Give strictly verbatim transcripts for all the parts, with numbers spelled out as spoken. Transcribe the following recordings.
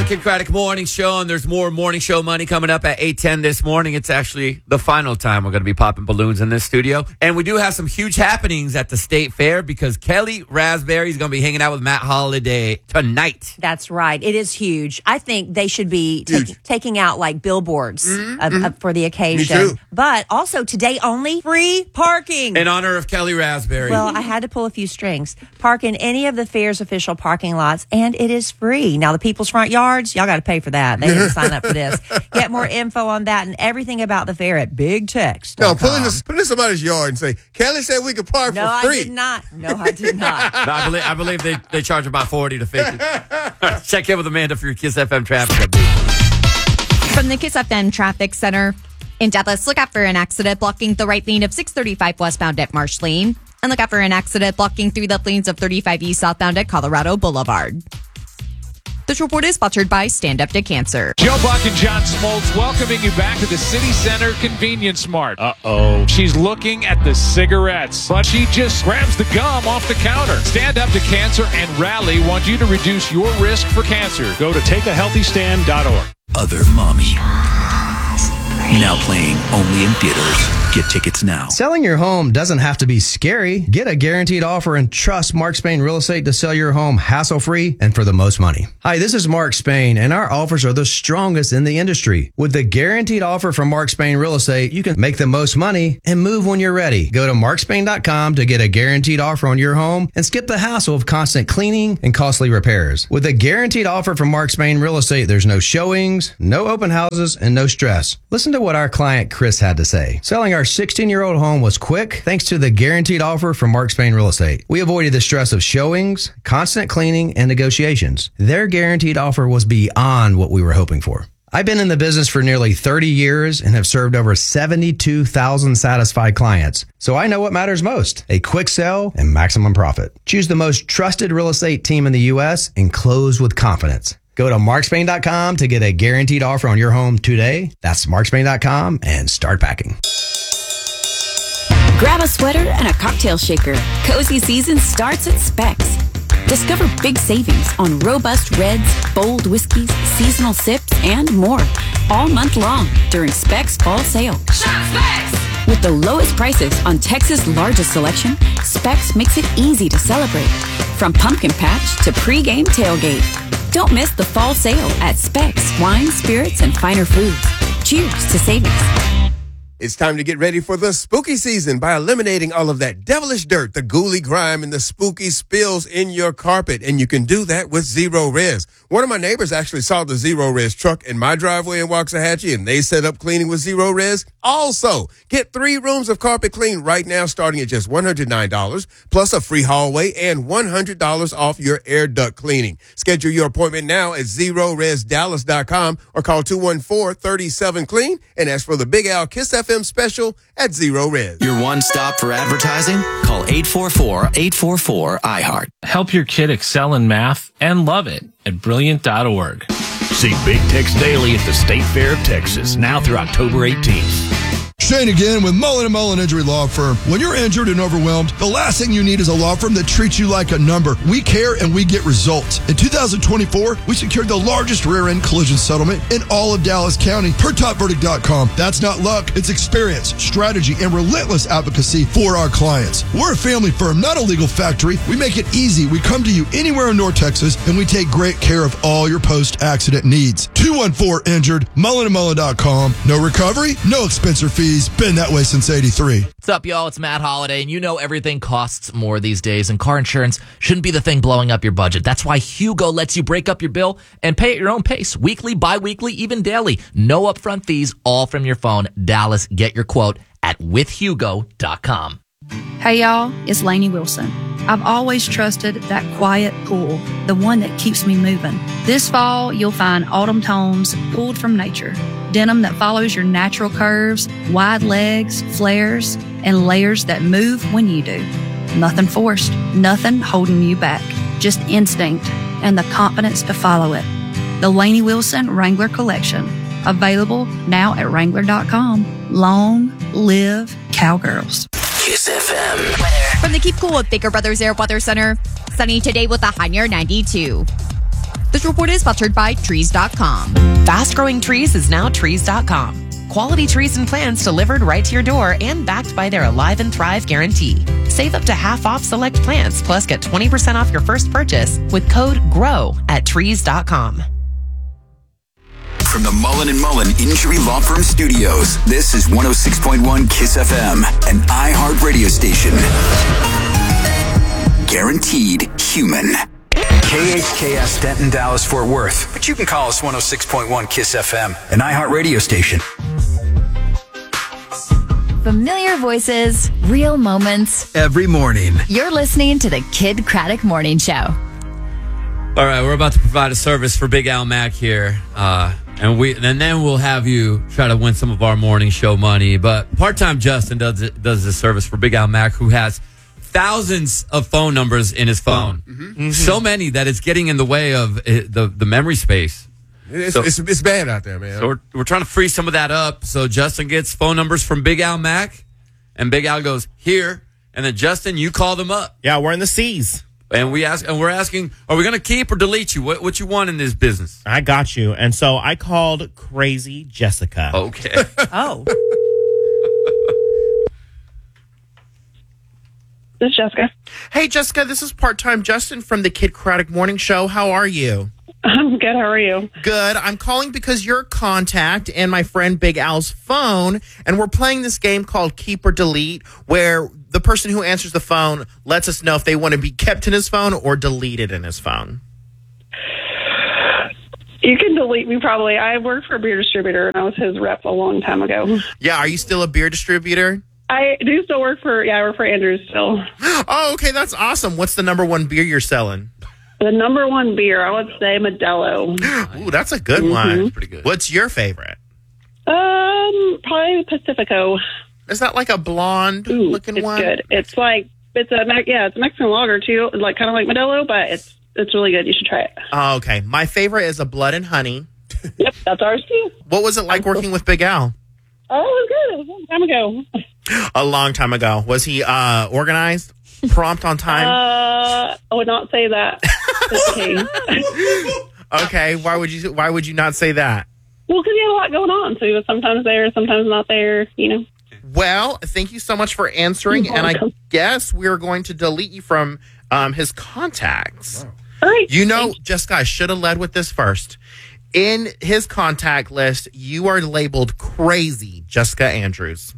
Kid Craddock Morning Show, and there's more morning show money coming up at eight ten this morning. It's actually the final time we're going to be popping balloons in this studio. And we do have some huge happenings at the State Fair because Kelly Raspberry is going to be hanging out with Matt Holliday tonight. That's right. It is huge. I think they should be take, taking out like billboards Mm-hmm, uh, mm-hmm. uh, for the occasion. Me too. But also today only, free parking. In honor of Kelly Raspberry. Well, I had to pull a few strings. Park in any of the fair's official parking lots, and it is free. Now, the People's Front Yards, y'all got to pay for that. They didn't sign up for this. Get more info on that and everything about the fair at big text. No, put it, in, put it in somebody's yard and say, Kelly said we could park no, for free. I did not. No, I did not. No, I believe, I believe they, they charge about forty to fifty. Check in with Amanda for your Kiss F M traffic update. From the Kiss F M Traffic Center in Dallas, look out for an accident blocking the right lane of six thirty-five westbound at Marsh Lane. And look out for an accident blocking through the lanes of thirty-five E southbound at Colorado Boulevard. This report is sponsored by Stand Up to Cancer. Joe Buck and John Smoltz welcoming you back to the City Center Convenience Mart. Uh-oh. She's looking at the cigarettes, but she just grabs the gum off the counter. Stand Up to Cancer and Rally want you to reduce your risk for cancer. Go to take a healthy stand dot org. Other Mommy. Now playing only in theaters. Get tickets now. Selling your home doesn't have to be scary. Get a guaranteed offer and trust Mark Spain Real Estate to sell your home hassle-free and for the most money. Hi, this is Mark Spain, and our offers are the strongest in the industry. With the guaranteed offer from Mark Spain Real Estate, you can make the most money and move when you're ready. Go to mark spain dot com to get a guaranteed offer on your home and skip the hassle of constant cleaning and costly repairs. With a guaranteed offer from Mark Spain Real Estate, there's no showings, no open houses, and no stress. Listen to what our client Chris had to say. Selling our sixteen-year-old home was quick thanks to the guaranteed offer from Mark Spain Real Estate. We avoided the stress of showings, constant cleaning, and negotiations. Their guaranteed offer was beyond what we were hoping for. I've been in the business for nearly thirty years and have served over seventy-two thousand satisfied clients. So I know what matters most, a quick sale and maximum profit. Choose the most trusted real estate team in the U S and close with confidence. Go to mark spain dot com to get a guaranteed offer on your home today. That's mark spain dot com and start packing. Grab a sweater and a cocktail shaker. Cozy season starts at Specs. Discover big savings on robust reds, bold whiskeys, seasonal sips, and more. All month long during Specs Fall Sale. Shop Specs! With the lowest prices on Texas' largest selection, Specs makes it easy to celebrate. From pumpkin patch to pre-game tailgate. Don't miss the fall sale at Specs Wine, Spirits, and Finer Foods. Cheers to savings. It's time to get ready for the spooky season by eliminating all of that devilish dirt, the ghouly grime, and the spooky spills in your carpet. And you can do that with Zero Res. One of my neighbors actually saw the Zero Res truck in my driveway in Waxahachie, and they set up cleaning with Zero Res. Also, get three rooms of carpet clean right now starting at just one hundred nine dollars, plus a free hallway and one hundred dollars off your air duct cleaning. Schedule your appointment now at zero res dallas dot com or call two one four, three seven, clean and ask for the Big Al Kiss F M special at Zero Res. Your one stop for advertising? Call eight four four, eight four four, I heart. Help your kid excel in math and love it at brilliant dot org. See Big Tex Daily at the State Fair of Texas, now through October eighteenth. Shane again with Mullen and Mullen Injury Law Firm. When you're injured and overwhelmed, the last thing you need is a law firm that treats you like a number. We care and we get results. In two thousand twenty-four, we secured the largest rear-end collision settlement in all of Dallas County per top verdict dot com. That's not luck. It's experience, strategy, and relentless advocacy for our clients. We're a family firm, not a legal factory. We make it easy. We come to you anywhere in North Texas, and we take great care of all your post-accident needs. two one four injured, mullen and mullen dot com. No recovery, no expense or fees. Been that way since eighty-three. What's up, y'all? It's Matt Holliday, and you know everything costs more these days, and car insurance shouldn't be the thing blowing up your budget. That's why Hugo lets you break up your bill and pay at your own pace, weekly, bi-weekly, even daily. No upfront fees, all from your phone. Dallas, get your quote at with hugo dot com. Hey, y'all, it's Lainey Wilson. I've always trusted that quiet pool, the one that keeps me moving. This fall, you'll find autumn tones pulled from nature. Denim that follows your natural curves, wide legs, flares, and layers that move when you do. Nothing forced, nothing holding you back. Just instinct and the confidence to follow it. The Lainey Wilson Wrangler Collection. Available now at wrangler dot com. Long live cowgirls. Kiss F M. Weather. From the Keep Cool with Baker Brothers Air Weather Center. Sunny today with a high near ninety-two. This report is sponsored by trees dot com. Fast Growing Trees is now trees dot com. Quality trees and plants delivered right to your door and backed by their Alive and Thrive guarantee. Save up to half off select plants, plus get twenty percent off your first purchase with code GROW at trees dot com. From the Mullen and Mullen Injury Law Firm Studios, this is one oh six point one KISS F M, an iHeart radio station. Guaranteed human. K H K S Denton, Dallas, Fort Worth. But you can call us one oh six point one KISS F M, an iHeart radio station. Familiar voices, real moments. Every morning. You're listening to the Kid Craddock Morning Show. All right, we're about to provide a service for Big Al Mack here. Uh, and we and then we'll have you try to win some of our morning show money. But part-time Justin does it, does this service for Big Al Mack, who has thousands of phone numbers in his phone. Mm-hmm. Mm-hmm. So many that it's getting in the way of it, the, the memory space. It's, so, it's, it's bad out there, man. So we're, we're trying to free some of that up. So Justin gets phone numbers from Big Al Mack, and Big Al goes, here. And then, Justin, you call them up. Yeah, we're in the C's. And we ask, and we're asking, are we going to keep or delete you? What, what you want in this business? I got you. And so I called Crazy Jessica. Okay. Oh. This is Jessica. Hey, Jessica, this is part-time Justin from the Kid Craddock Morning Show. How are you? I'm good. How are you? Good. I'm calling because you're a contact in my friend Big Al's phone, and we're playing this game called Keep or Delete, where the person who answers the phone lets us know if they want to be kept in his phone or deleted in his phone. You can delete me probably. I worked for a beer distributor, and I was his rep a long time ago. Yeah, are you still a beer distributor? I do still work for, yeah, I work for Andrews still. Oh, okay, that's awesome. What's the number one beer you're selling? The number one beer, I would say Modelo. Ooh, that's a good mm-hmm. one. That's pretty good. What's your favorite? Um, probably Pacifico. Is that like a blonde Ooh, looking it's one? It's good. It's like, it's a, yeah, it's a Mexican lager too, like kind of like Modelo, but it's it's really good. You should try it. Oh, okay. My favorite is a Blood and Honey. Yep, that's ours too. What was it like working with Big Al? Oh, it was good. It was a long time ago. A long time ago. Was he uh, organized? Prompt on time? Uh, I would not say that. Okay. Okay. Why would you? Why would you not say that? Well, because he had a lot going on, so he was sometimes there, sometimes not there. You know. Well, thank you so much for answering, You're and I welcome. guess we're going to delete you from um, his contacts. Wow. All right. You know, Jessica, I should have led with this first. In his contact list, you are labeled crazy, Jessica Andrews.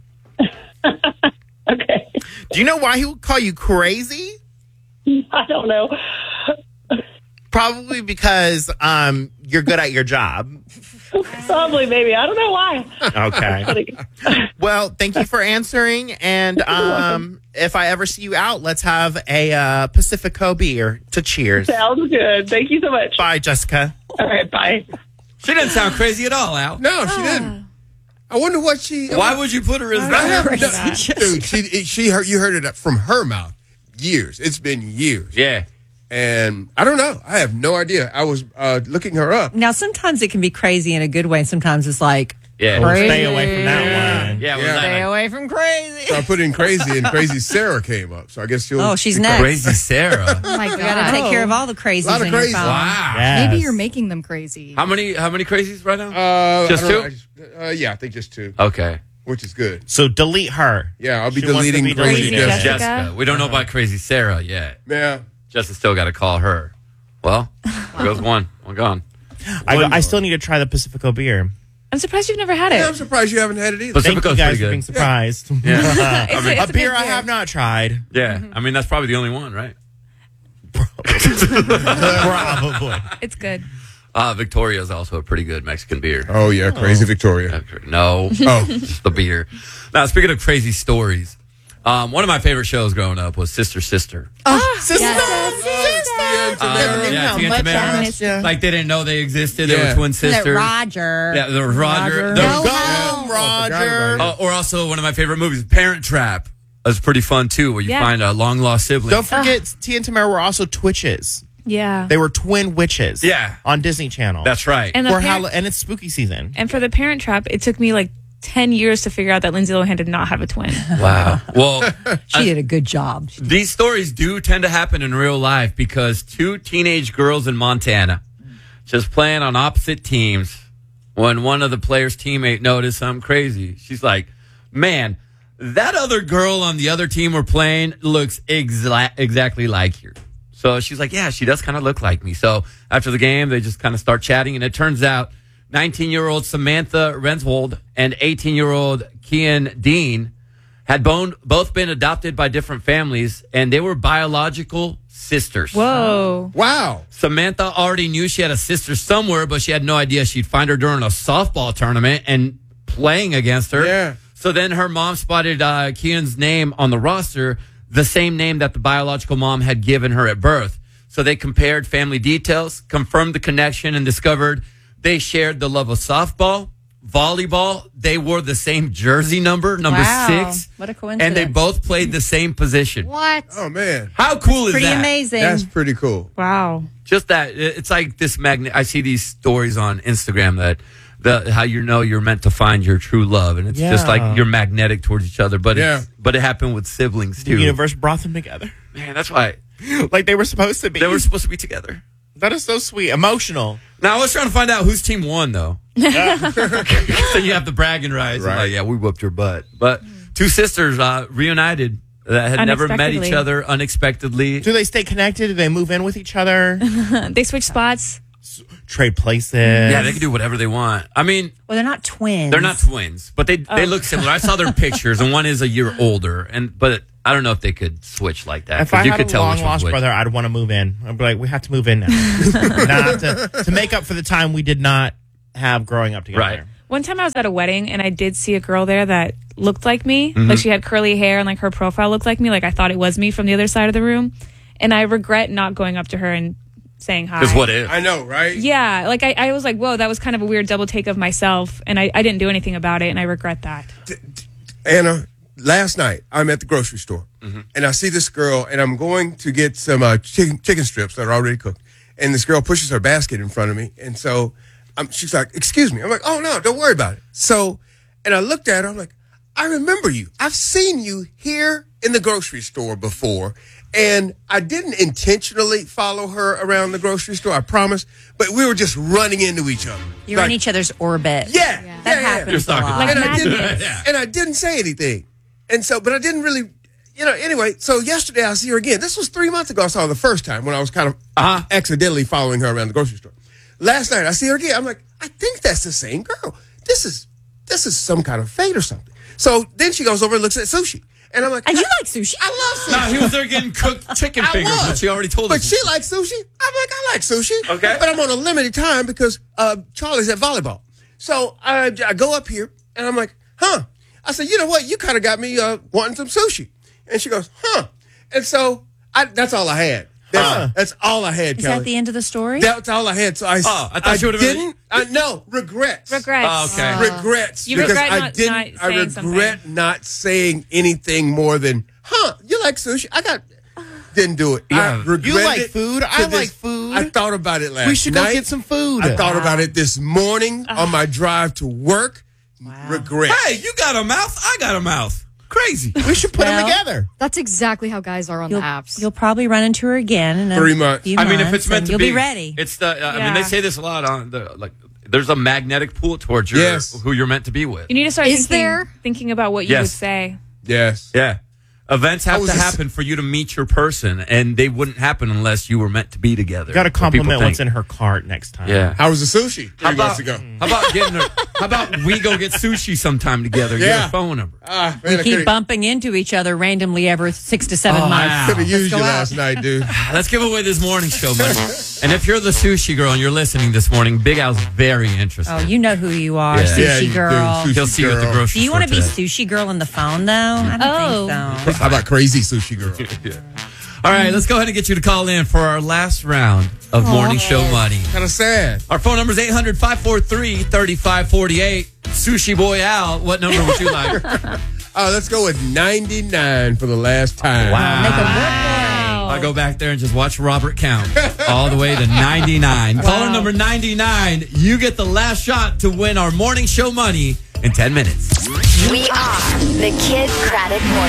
Okay. Do you know why he would call you crazy? I don't know. Probably because um, you're good at your job. Probably, maybe. I don't know why. Okay. Well, thank you for answering. And um, if I ever see you out, let's have a uh, Pacifico beer to cheers. Sounds good. Thank you so much. Bye, Jessica. All right, bye. She didn't sound crazy at all, Al. No, she didn't. I wonder what she. Why would you put her as I that? have no, dude, she she heard you heard it from her mouth. Years. It's been years. Yeah. And I don't know. I have no idea. I was uh, looking her up. Now, sometimes it can be crazy in a good way, and sometimes it's like, Yeah. crazy. Stay away from that one. Yeah. Yeah. Stay away from crazy. So I put in crazy, and Crazy Sarah came up. So I guess she'll. Oh, she's she next. Crazy Sarah. Oh my We got to take care of all the crazies Lot of in your crazy. phone. Wow. Yes. Maybe you're making them crazy. How many? How many crazies right now? Uh, Just I don't two? know. I just- uh, yeah, I think just two, Okay. which is good. So delete her. Yeah, I'll be She wants to deleting be Crazy deleted. Jessica. Jessica. We don't know about Crazy Sarah yet. Yeah. Justin still got to call her. Well, there goes one. One gone. I, I still need to try the Pacifico beer. I'm surprised you've never had Yeah, it. I'm surprised you haven't had it either. But- Thank you Pacifico's guys pretty for good. being surprised. Yeah. It's I a- mean, it's A a beer good I have not tried. yeah. I mean, that's probably the only one, right? Probably. It's good. Uh, Victoria is also a pretty good Mexican beer. Oh yeah, Crazy Victoria. No. Oh. Just the beer. Now, speaking of crazy stories, um, one of my favorite shows growing up was Sister Sister. Oh, Sister, Yeah, Uh, yeah, Tia and Tamara. Yeah. Like, they didn't know they existed. They Yeah. were twin Is it sisters. Roger? Yeah, there was Roger. Roger. There No. was Go home, Oh, I forgot Roger. about Uh, or also one of my favorite movies, Parent Trap. That's pretty fun too, where you Yeah. find a long lost sibling. Don't forget, Tia and Tamara were also Twitches. Yeah. They were twin witches. Yeah. On Disney Channel. That's right. And the For parent- Hall- and it's spooky season. And for the Parent Trap, it took me like ten years to figure out that Lindsay Lohan did not have a twin. Wow. Well, She did a good job. these stories do tend to happen in real life because two teenage girls in Montana just playing on opposite teams. When one of the players' teammate noticed something crazy, she's like, man, that other girl on the other team we're playing looks exa- exactly like you. So she's like, yeah, she does kind of look like me. So after the game, they just kind of start chatting. And it turns out nineteen-year-old Samantha Renswold and eighteen-year-old Kian Dean had bone, both been adopted by different families, and they were biological sisters. Whoa. Wow. Samantha already knew she had a sister somewhere, but she had no idea she'd find her during a softball tournament and playing against her. Yeah. So then her mom spotted uh, Kian's name on the roster, the same name that the biological mom had given her at birth. So they compared family details, confirmed the connection, and discovered they shared the love of softball, volleyball. They wore the same jersey number, number Wow. six. What a coincidence. And they both played the same position. What? Oh, man. How cool is Pretty that? amazing. That's pretty cool. Wow. Just that. It's like this magnet. I see these stories on Instagram that the how you know you're meant to find your true love, and it's just Yeah. like you're magnetic towards each other. But Yeah. it's, but it happened with siblings too. The universe brought them together. Man, that's why Like they were supposed to be. they were supposed to be together. That is so sweet. Emotional. Now I was trying to find out whose team won though. So you have the bragging rights. Right. Like, yeah, we whooped your butt. But two sisters uh, reunited that had never met each Unexpectedly. other unexpectedly. Do they stay connected? Do they move in with each other? They switch spots. Trade places? Yeah, they can do whatever they want. I mean, Well, they're not twins. they're not twins, but they they Oh. look similar. I saw their pictures, and one is a year older, and but I don't know if they could switch like that. If 'cause I you had could a tell long which one's lost which. brother, I'd want to move in. I'd be like, we have to move in now. Not to, to make up for the time we did not have growing up together. Right. One time I was at a wedding and I did see a girl there that looked like me. Mm-hmm. Like she had curly hair and like her profile looked like me. Like I thought it was me from the other side of the room. And I regret not going up to her and saying hi. Because what if? I know, right? Yeah. Like I, I was like, whoa, that was kind of a weird double take of myself. And I, I didn't do anything about it. And I regret that. Anna, last night I'm at the grocery store and I see this girl and I'm going to get some uh, chicken, chicken strips that are already cooked. And this girl pushes her basket in front of me. And so um, she's like, excuse me. I'm like, oh, no, don't worry about it. So, and I looked at her. I'm like, I remember you. I've seen you here in the grocery store before. And I didn't intentionally follow her around the grocery store, I promise. But we were just running into each other. You're Like, in each other's orbit. Yeah. That yeah, yeah. happens You're a stalking. lot. Like and I didn't, magnets. Yeah. and I didn't say anything. And so, but I didn't really, you know, anyway, so yesterday I see her again. This was three months ago. I saw her the first time when I was kind of uh, accidentally following her around the grocery store. Last night I see her again. I'm like, I think that's the same girl. This is, this is some kind of fate or something. So then she goes over and looks at sushi. And I'm like, And you like sushi? I love sushi. No, he was there getting cooked chicken I fingers, was. but she already told But us. she likes sushi. I'm like, I like sushi. Okay. But I'm on a limited time because uh, Charlie's at volleyball. So I, I go up here and I'm like, huh. I said, you know what? You kind of got me uh, wanting some sushi. And she goes, huh. And so I, that's all I had. That's, Huh. that's all I had, Is Kelly. that the end of the story? That's all I had. So I, Oh, I thought you would've been- didn't. I, no, regrets. Regrets. Oh, okay. Uh, Regrets. You because regret I not- didn't. not I saying regret something. not saying anything more than, huh, you like sushi? I got, didn't do it. Yeah. I regret You like it food? to I this- like food. I thought about it last night. We should go get some food. I thought about it this morning on my drive to work. Regret. Hey, you got a mouth. I got a mouth. Crazy. We should put Well, them together. That's exactly how guys are on You'll, the apps. you'll probably run into her again in a Three months. few I mean, if months, it's meant and to you'll be, be ready. It's the. Uh, I mean, Yeah. they say this a lot on the like. There's a magnetic pull towards your Yes. who you're meant to be with. You need to start Is thinking, there? thinking about what you Yes. would say. Yes. Yeah. Events I have was to just- happen for you to meet your person, and they wouldn't happen unless you were meant to be together. Got to What people compliment what's think. in her cart next time. Yeah. How was the sushi three How about, months ago? how about getting her? How about we go get sushi sometime together? Get Yeah. her phone number. Ah, We man, I keep could've- bumping into each other randomly every six to seven Oh, months. wow. Could have used go you out. last night, dude. Let's give away this morning show money. And if you're the sushi girl and you're listening this morning, Big Al's very interested. Oh, you know who you are, Yeah. sushi Yeah, you do. girl. Sushi He'll see you at the girl. grocery Do you store want to be today. sushi girl on the phone, though? I don't Oh. think so. How about crazy sushi girl? All right, let's go ahead and get you to call in for our last round of morning show money. Kind of sad. Our phone number is eight hundred, five four three, three five four eight. Sushi Boy Al, what number would you like? Uh, let's go with ninety-nine for the last time. Wow. Make a work I go back there and just watch Robert count all the way to ninety-nine. Caller number ninety-nine, you get the last shot to win our morning show money in ten minutes. We are the Kid Craddock Morning